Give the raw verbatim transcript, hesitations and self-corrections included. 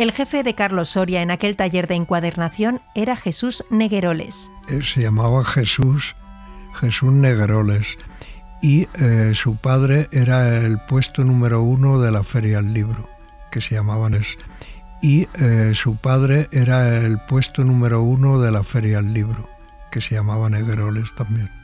El jefe de Carlos Soria en aquel taller de encuadernación era Jesús Negueroles. Se llamaba Jesús, Jesús Negueroles, y eh, su padre era el puesto número uno de la Feria del Libro, que se llamaban es. Y eh, su padre era el puesto número uno de la Feria del Libro, que se llamaba Negueroles también.